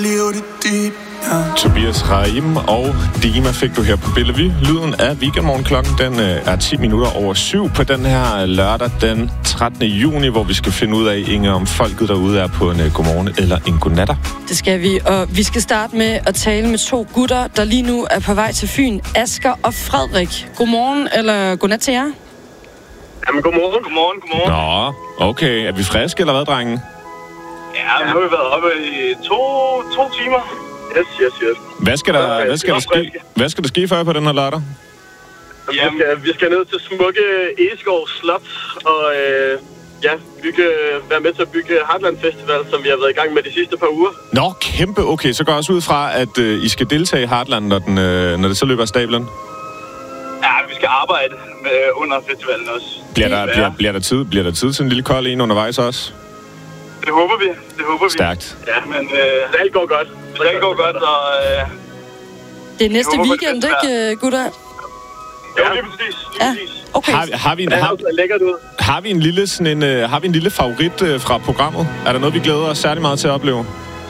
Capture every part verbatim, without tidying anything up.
Tobias Rahim og Dima fik du her på Bellevue. Lyden af Weekendmorgen. Klokken den er ti minutter over syv på den her lørdag den trettende juni, hvor vi skal finde ud af, Inge, om folket derude er på en godmorgen eller en godnatter. Det skal vi, og vi skal starte med at tale med to gutter, der lige nu er på vej til Fyn. Asger og Frederik. Godmorgen eller godnat til jer? Jamen, godmorgen, godmorgen, godmorgen. Nå, okay. Er vi friske eller hvad, drenge? Ja, nu har vi været oppe i to, to timer. Yes, yes, yes. Hvad skal der, okay, hvad skal der ske? Hvad skal der ske for jer på den her lørdag? Jamen, vi skal, vi skal ned til smukke Egeskov Slot og øh, ja, bygge, være med til at bygge Heartland Festival, som vi har været i gang med de sidste par uger. Nå, kæmpe. Okay, så går jeg også ud fra, at øh, I skal deltage i Heartland, når, den, øh, når det så løber af stablen. Ja, vi skal arbejde med, under festivalen også. Bliver der, bliver, bliver, der tid, bliver der tid til en lille kold en undervejs også? Det håber vi, det håber vi. Stærkt. Ja, men øh, alt går godt. Det alt går godt, og... Øh, det er næste håber, weekend, ikke, gutter? Ja, lige præcis. Lige ja. præcis. Okay. Har, har, vi en, har, lækkert ud. har, vi en lille, sådan en, uh, har vi en lille favorit uh, fra programmet? Er der noget, vi glæder os særlig meget til at opleve?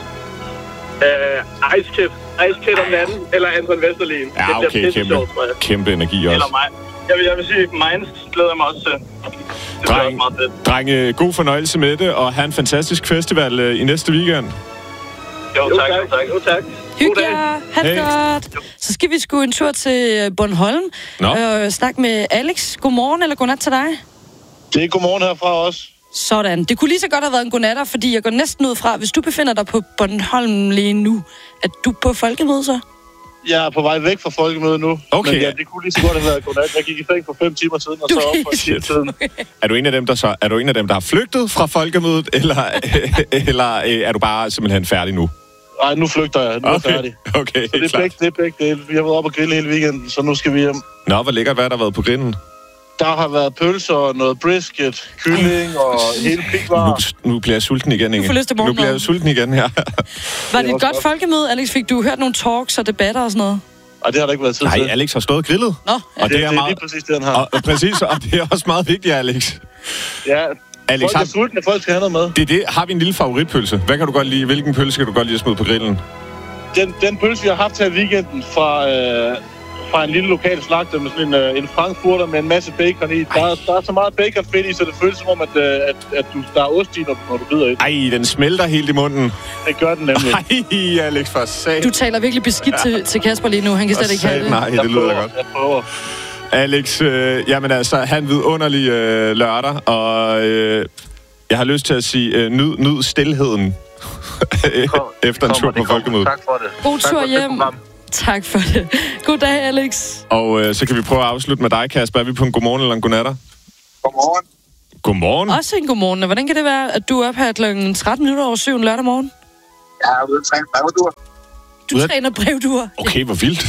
Uh, Ice Kid. Ice Kid om natten, eller Anton Vesterlin. Ja, okay. Kæmpe, sjovt, kæmpe energi også. Eller mig. Jeg vil, jeg vil sige, Minds glæder mig også til. Det Dreng, også meget drenge, god fornøjelse med det, og have en fantastisk festival uh, i næste weekend. Jo, tak. Jo, tak. Jo, tak. Hygge jer. Ha' det godt. Så skal vi sgu en tur til Bornholm og øh, snakke med Alex. Godmorgen eller godnat til dig? Det er godmorgen herfra også. Sådan. Det kunne lige så godt have været en godnatter, fordi jeg går næsten ud fra, hvis du befinder dig på Bornholm lige nu, at du på folkemøde så? Jeg er på vej væk fra folkemødet nu. Okay. Men ja, det kunne lige så godt have været godnat. Jeg gik i fængsel for fem timer siden, og så op for en time siden. Okay. Er du en af dem, der så er du en af dem, der har flygtet fra folkemødet, eller eller er du bare simpelthen færdig nu? Nej, nu flygter jeg. Nu er okay. jeg færdig. Okay, så det er begge, det er begge dele. Vi har været oppe og grille hele weekenden, så nu skal vi hjem. Nå, hvor lækkert, hvad der har været på grillen? Der har været pølser, noget brisket, kylling og hele pikvarer. Nu, nu bliver jeg sulten igen, Inge. Du får lyst til Nu bliver jeg sulten igen her. Var det et godt folkemøde, Alex? Fik du hørt nogle talks og debatter og sådan noget? Nej, det har der ikke været tid til. Nej, Alex har stået og grillet. Nå, ja. Og det, det, er, det er meget... lige præcis det, han har. Og, og præcis, og det er også meget vigtigt, Alex. Ja, Alex, folk har... er sultne, folk skal have noget med. Det er det. Har vi en lille favoritpølse? Hvad kan du godt lide? Hvilken pølse kan du godt lide at smide på grillen? Den, den pølse, vi har haft her i weekenden fra, øh, fra en lille lokal slagter med sådan en, øh, en frankfurter med en masse bacon i. Der, der er så meget bacon fedt i, så det føles som om, at, øh, at, at du, der er ost i, når, når du bider i. Ej, den smelter helt i munden. Det gør den nemlig. Ej, Alex, for sat. Du taler virkelig beskidt til, til Kasper lige nu. Han kan slet ikke have det. Nej, det lyder da godt. Jeg prøver. Alex, øh, jamen altså, han vidunderlig øh, lørdag, og øh, jeg har lyst til at sige, øh, nyd, nyd stilheden efter en tur på folkemødet. Tak for det. God tur hjem. Tak for det. God dag, Alex. Og øh, så kan vi prøve at afslutte med dig, Kasper. Er vi på en godmorgen eller en godnatter? Godmorgen. Godmorgen. Også en godmorgen. Hvordan kan det være, at du er op her klokken tretten minutter over syv en lørdag morgen? Jeg er ude at træne brevduer. Du Ude... træner brevduer? Okay, hvor vildt.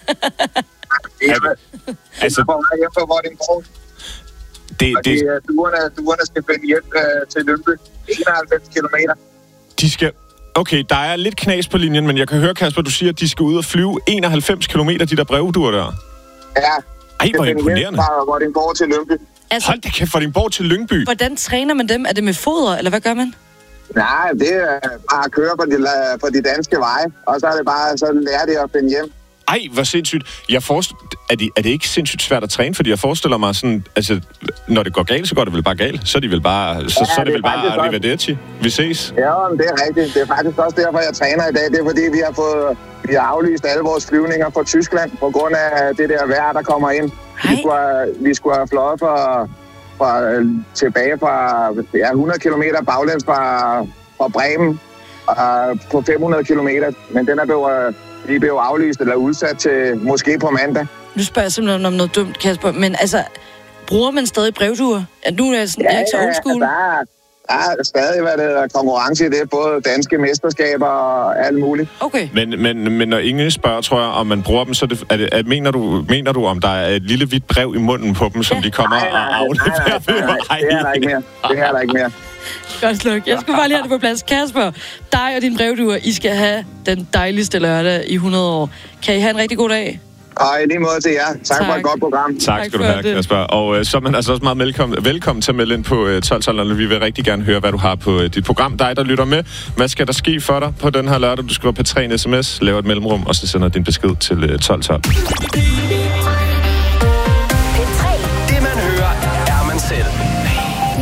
Det er altså på vej hjem fra Vordingborg. Det, og det... de, duerne, duerne skal finde hjem uh, til Lyngby. enoghalvfems kilometer. De skal... Okay, der er lidt knas på linjen, men jeg kan høre, Kasper, du siger, at de skal ud og flyve enoghalvfems kilometer, de der brevduer der. Ja. Ej, hvor imponerende. Fra Vordingborg til Lyngby. Altså, hold da kæft, fra Vordingborg til Lyngby. Hvordan træner man dem? Er det med foder, eller hvad gør man? Nej, det er bare at køre på de, på de danske veje, og så er det bare, så lærer de at finde hjem. Ej, hvor sindssygt. Jeg forest... er, det, er det ikke sindssygt svært at træne? Fordi jeg forestiller mig sådan, altså, når det går galt, så går det vel bare galt. Så er de vel bare, så, ja, så er det, det vel bare også... arrivederci. Vi ses. Ja, men det er rigtigt. Det er faktisk også derfor, jeg træner i dag. Det er fordi, vi har fået vi har aflyst alle vores flyvninger fra Tyskland på grund af det der vejr, der kommer ind. Vi skulle, have, vi skulle have fløjet fra, fra, tilbage fra ja, hundrede kilometer baglæns fra, fra Bremen uh, på fem hundrede kilometer. Men den er blevet... De blev aflyst eller udsat til måske på mandag. Nu spørger jeg simpelthen om noget dumt, Kasper. Men altså, bruger man stadig brevduer? Ja, nu er jeg, sådan, ja, jeg er ikke så old school. Ja, der er, der er stadig hvad det er, konkurrence i det. Både danske mesterskaber og alt muligt. Okay. Men, men, men når Inge spørger, tror jeg, om man bruger dem, så det, er det, er, mener, du, mener du, om der er et lille hvidt brev i munden på dem, som ja. de kommer nej, nej, og afleverer? Nej, nej, nej, nej, det er der ikke mere. Det er der ikke mere. Godt sluk. Jeg skulle bare lige have det på plads. Kasper, dig og din brevduer, I skal have den dejligste lørdag i hundrede år. Kan I have en rigtig god dag? Og i lige måde til jer. Tak, tak. for et godt program. Tak skal du have, Kasper. Og øh, så er man altså også meget velkommen, velkommen til at melde ind på øh, tolv tolv. Vi vil rigtig gerne høre, hvad du har på øh, dit program. Dig, der lytter med. Hvad skal der ske for dig på den her lørdag? Du skriver på tre en sms, laver et mellemrum, og så sender din besked til øh, tolv tolv. Det man hører, er man selv.